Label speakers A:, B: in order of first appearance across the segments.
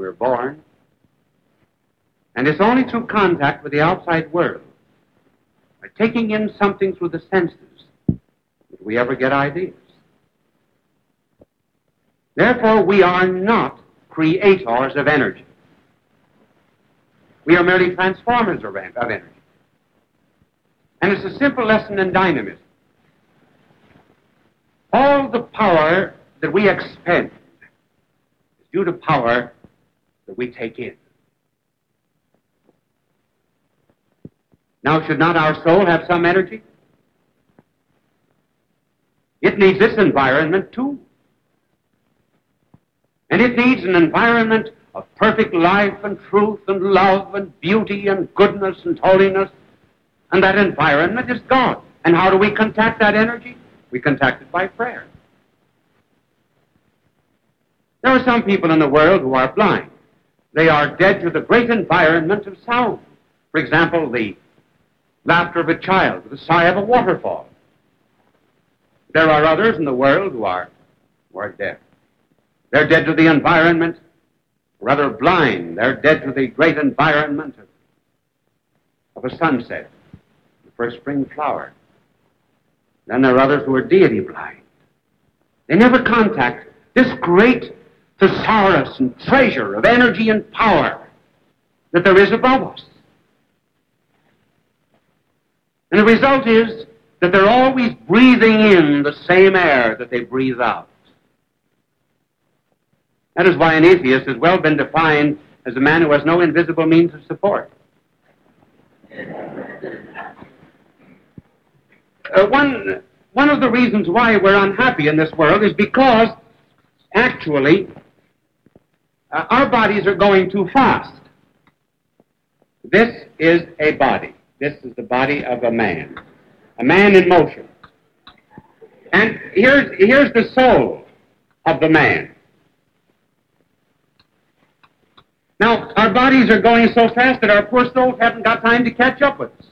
A: we're born. And it's only through contact with the outside world, by taking in something through the senses, that we ever get ideas. Therefore, we are not creators of energy. We are merely transformers of energy. And it's a simple lesson in dynamism. All the power that we expend is due to power that we take in. Now, should not our soul have some energy? It needs this environment, too. And it needs an environment of perfect life and truth and love and beauty and goodness and holiness. And that environment is God. And how do we contact that energy? We contact it by prayer. There are some people in the world who are blind. They are dead to the great environment of sound. For example, the laughter of a child, the sigh of a waterfall. There are others in the world who are deaf. They're dead to the environment, rather blind. They're dead to the great environment of a sunset, the first spring flower. Then there are others who are deity blind. They never contact this great thesaurus and treasure of energy and power that there is above us. And the result is that they're always breathing in the same air that they breathe out. That is why an atheist has well been defined as a man who has no invisible means of support. One of the reasons why we're unhappy in this world is because, actually, our bodies are going too fast. This is a body. This is the body of a man in motion. And here's the soul of the man. Now, our bodies are going so fast that our poor souls haven't got time to catch up with us.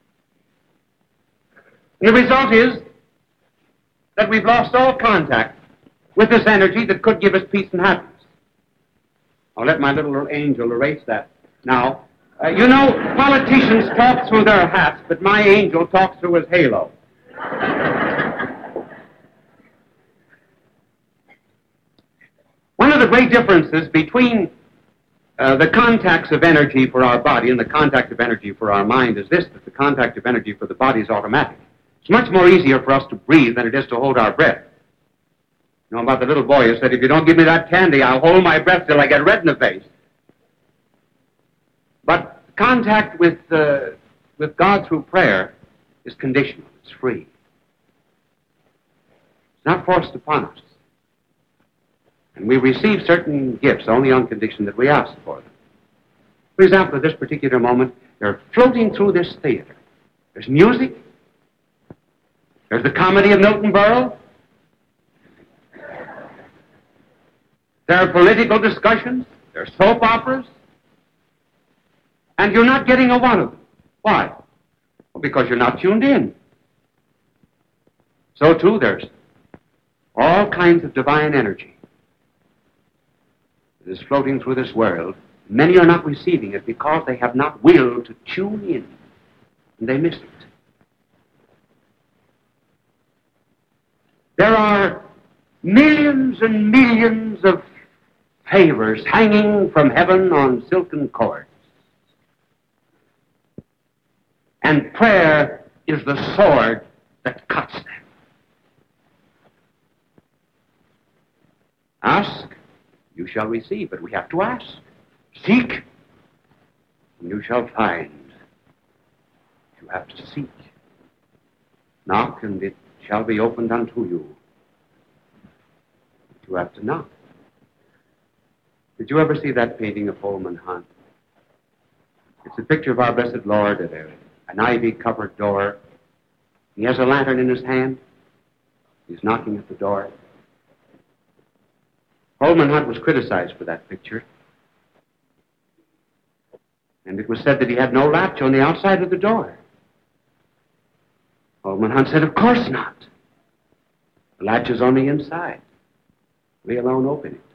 A: And the result is that we've lost all contact with this energy that could give us peace and happiness. I'll let my little angel erase that now. You know, politicians talk through their hats, but my angel talks through his halo. One of the great differences between the contacts of energy for our body and the contact of energy for our mind is this, that the contact of energy for the body is automatic. It's much more easier for us to breathe than it is to hold our breath. You know about the little boy who said, if you don't give me that candy, I'll hold my breath till I get red in the face. But contact with God through prayer is conditional. It's free. It's not forced upon us. And we receive certain gifts only on condition that we ask for them. For example, at this particular moment, they're floating through this theater. There's music. There's the comedy of Milton Berle. There are political discussions. There are soap operas. And you're not getting a one of them. Why? Well, because you're not tuned in. So, too, there's all kinds of divine energy that is floating through this world. Many are not receiving it because they have not willed to tune in, and they miss it. There are millions and millions of favors hanging from heaven on silken cords. And prayer is the sword that cuts them. Ask, you shall receive, but we have to ask. Seek, and you shall find. You have to seek. Knock, and it shall be opened unto you. But you have to knock. Did you ever see that painting of Holman Hunt? It's a picture of our blessed Lord at an ivy-covered door. He has a lantern in his hand. He's knocking at the door. Holman Hunt was criticized for that picture. And it was said that he had no latch on the outside of the door. Holman Hunt said, of course not. The latch is on the inside. We alone open it.